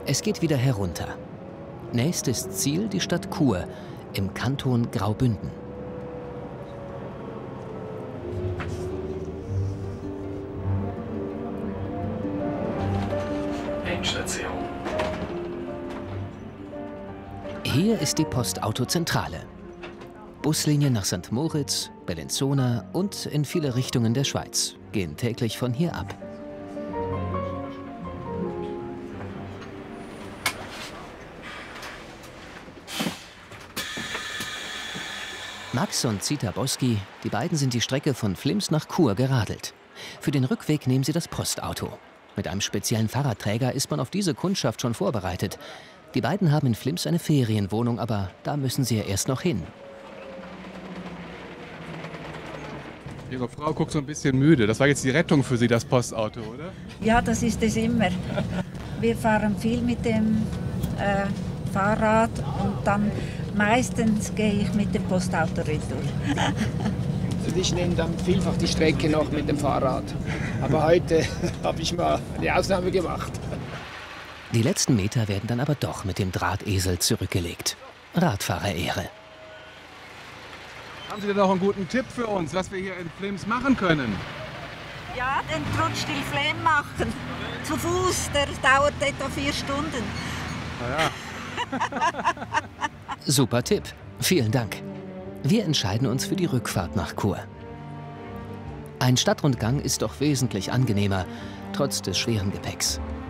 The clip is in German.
Es geht wieder herunter. Nächstes Ziel die Stadt Chur im Kanton Graubünden. Endstation. Hier ist die Postautozentrale. Buslinien nach St. Moritz, Bellinzona und in viele Richtungen der Schweiz gehen täglich von hier ab. Max und Zita Boski, die beiden sind die Strecke von Flims nach Chur geradelt. Für den Rückweg nehmen sie das Postauto. Mit einem speziellen Fahrradträger ist man auf diese Kundschaft schon vorbereitet. Die beiden haben in Flims eine Ferienwohnung, aber da müssen sie ja erst noch hin. Ihre Frau guckt so ein bisschen müde. Das war jetzt die Rettung für Sie, das Postauto, oder? Ja, das ist es immer. Wir fahren viel mit dem Fahrrad und dann meistens gehe ich mit dem Postauto retour. Also ich nehme dann vielfach die Strecke noch mit dem Fahrrad. Aber heute habe ich mal eine Ausnahme gemacht. Die letzten Meter werden dann aber doch mit dem Drahtesel zurückgelegt. Radfahrerehre. Haben Sie denn noch einen guten Tipp für uns, was wir hier in Flims machen können? Ja, den Trutschstil Flem machen. Zu Fuß, der dauert etwa 4 Stunden. Ja. Super Tipp. Vielen Dank. Wir entscheiden uns für die Rückfahrt nach Chur. Ein Stadtrundgang ist doch wesentlich angenehmer, trotz des schweren Gepäcks.